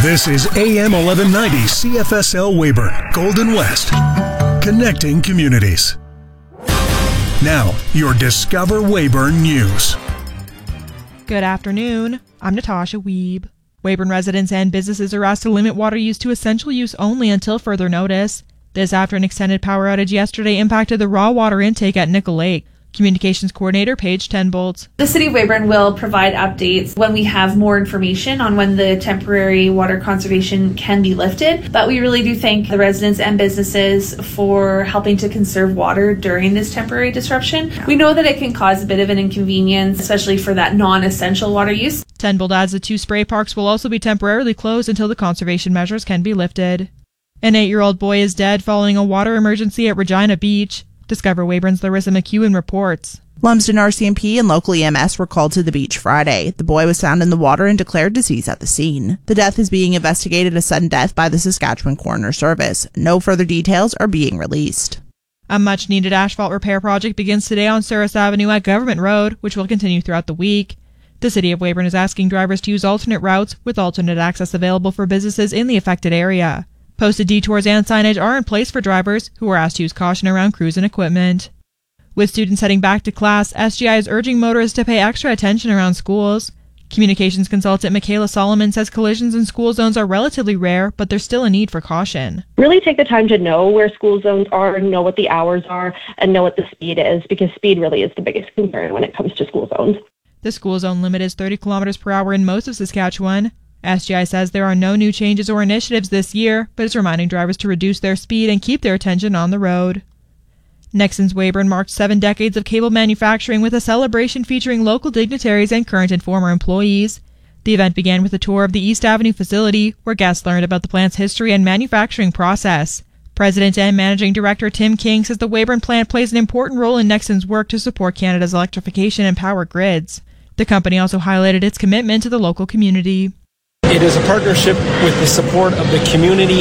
This is AM 1190 CFSL Weyburn, Golden West, connecting communities. Now, your Discover Weyburn News. Good afternoon. I'm Natasha Wiebe. Weyburn residents and businesses are asked to limit water use to essential use only until further notice. This after an extended power outage yesterday impacted the raw water intake at Nickel Lake. Communications Coordinator Paige Tenbolt. The City of Weyburn will provide updates when we have more information on when the temporary water conservation can be lifted. But we really do thank the residents and businesses for helping to conserve water during this temporary disruption. We know that it can cause a bit of an inconvenience, especially for that non-essential water use. Tenbolt adds the 2 spray parks will also be temporarily closed until the conservation measures can be lifted. An 8-year-old boy is dead following a water emergency at Regina Beach. Discover Weyburn's Larissa McEwen reports. Lumsden RCMP and local EMS were called to the beach Friday. The boy was found in the water and declared deceased at the scene. The death is being investigated as sudden death by the Saskatchewan Coroner Service. No further details are being released. A much-needed asphalt repair project begins today on Saris Avenue at Government Road, which will continue throughout the week. The City of Weyburn is asking drivers to use alternate routes with alternate access available for businesses in the affected area. Posted detours and signage are in place for drivers who are asked to use caution around crews and equipment. With students heading back to class, SGI is urging motorists to pay extra attention around schools. Communications consultant Michaela Solomon says collisions in school zones are relatively rare, but there's still a need for caution. Really take the time to know where school zones are, know what the hours are, and know what the speed is, because speed really is the biggest concern when it comes to school zones. The school zone limit is 30 kilometers per hour in most of Saskatchewan. SGI says there are no new changes or initiatives this year, but is reminding drivers to reduce their speed and keep their attention on the road. Nexans Weyburn marked 7 decades of cable manufacturing with a celebration featuring local dignitaries and current and former employees. The event began with a tour of the East Avenue facility, where guests learned about the plant's history and manufacturing process. President and Managing Director Tim King says the Weyburn plant plays an important role in Nexans' work to support Canada's electrification and power grids. The company also highlighted its commitment to the local community. It is a partnership with the support of the community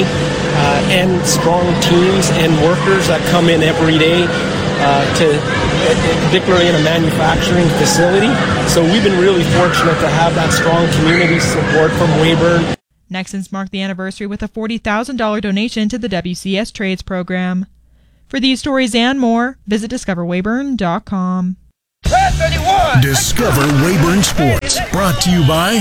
and strong teams and workers that come in every day, particularly in a manufacturing facility. So we've been really fortunate to have that strong community support from Weyburn. Nexans marked the anniversary with a $40,000 donation to the WCS Trades program. For these stories and more, visit discoverweyburn.com. Discover Weyburn Sports, brought to you by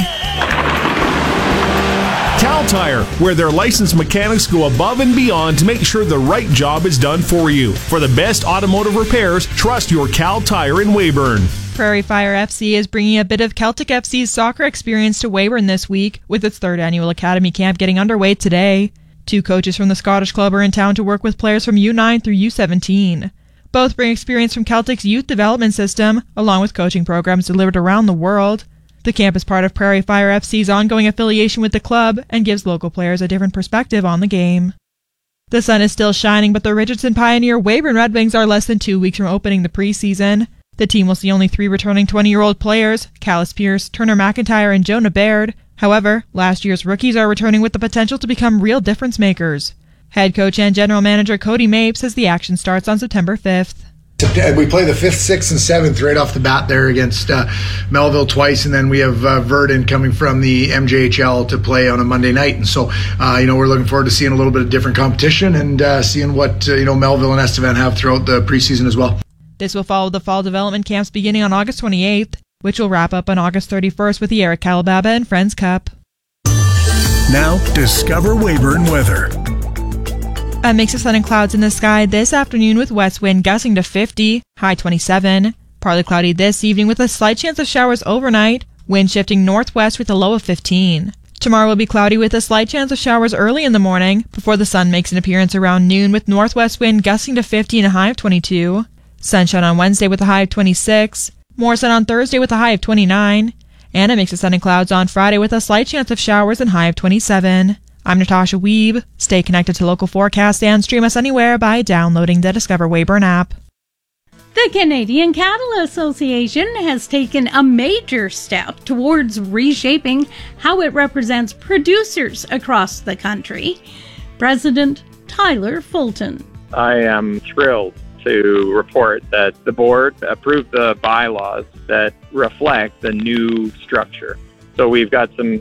Cal Tire, where their licensed mechanics go above and beyond to make sure the right job is done for you. For the best automotive repairs, trust your Cal Tire in Weyburn. Prairie Fire FC is bringing a bit of Celtic FC's soccer experience to Weyburn this week, with its 3rd annual academy camp getting underway today. 2 coaches from the Scottish club are in town to work with players from U9 through U17. Both bring experience from Celtic's youth development system, along with coaching programs delivered around the world. The camp is part of Prairie Fire FC's ongoing affiliation with the club and gives local players a different perspective on the game. The sun is still shining, but the Richardson Pioneer Weyburn Red Wings are less than 2 weeks from opening the preseason. The team will see only 3 returning 20-year-old players, Callis Pierce, Turner McIntyre, and Jonah Baird. However, last year's rookies are returning with the potential to become real difference makers. Head coach and general manager Cody Mape says the action starts on September 5th. We play the 5th, 6th, and 7th right off the bat there against Melville twice, and then we have Verdun coming from the MJHL to play on a Monday night. And so, we're looking forward to seeing a little bit of different competition and seeing what Melville and Estevan have throughout the preseason as well. This will follow the fall development camps beginning on August 28th, which will wrap up on August 31st with the Eric Calababa and Friends Cup. Now, Discover Weyburn weather. A mix of sun and clouds in the sky this afternoon with west wind gusting to 50, high 27. Partly cloudy this evening with a slight chance of showers overnight, wind shifting northwest with a low of 15. Tomorrow will be cloudy with a slight chance of showers early in the morning before the sun makes an appearance around noon with northwest wind gusting to 50 and a high of 22. Sunshine on Wednesday with a high of 26. More sun on Thursday with a high of 29. And a mix of sun and clouds on Friday with a slight chance of showers and high of 27. I'm Natasha Wiebe. Stay connected to local forecasts and stream us anywhere by downloading the Discover Weyburn app. The Canadian Cattle Association has taken a major step towards reshaping how it represents producers across the country. President Tyler Fulton. I am thrilled to report that the board approved the bylaws that reflect the new structure. So we've got some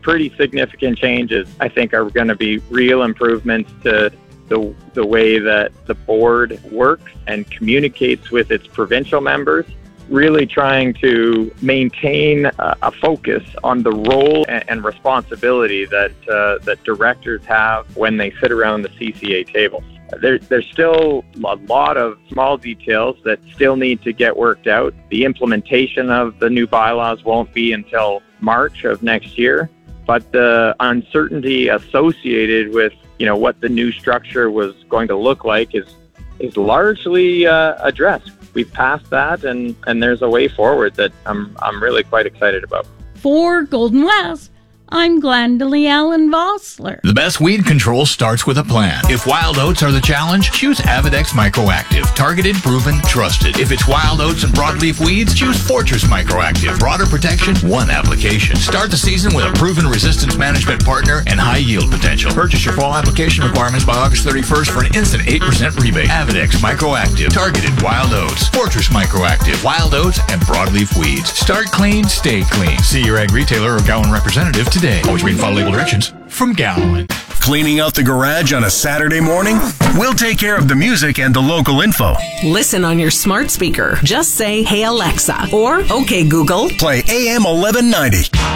pretty significant changes, I think, are going to be real improvements to the way that the board works and communicates with its provincial members, really trying to maintain a focus on the role and responsibility that directors have when they sit around the CCA tables. There's still a lot of small details that still need to get worked out. The implementation of the new bylaws won't be until March of next year, but the uncertainty associated with what the new structure was going to look like is largely addressed. We've passed that, and there's a way forward that I'm really quite excited about. For Golden West, I'm Glendalee Allen Vossler. The best weed control starts with a plan. If wild oats are the challenge, choose Avidex Microactive. Targeted, proven, trusted. If it's wild oats and broadleaf weeds, choose Fortress Microactive. Broader protection, one application. Start the season with a proven resistance management partner and high yield potential. Purchase your fall application requirements by August 31st for an instant 8% rebate. Avidex Microactive. Targeted wild oats. Fortress Microactive. Wild oats and broadleaf weeds. Start clean, stay clean. See your ag retailer or Gowan representative today. Always read and follow label directions from Gowan. Cleaning out the garage on a Saturday morning? We'll take care of the music and the local info. Listen on your smart speaker. Just say, "Hey Alexa," or "Okay Google." Play AM 1190.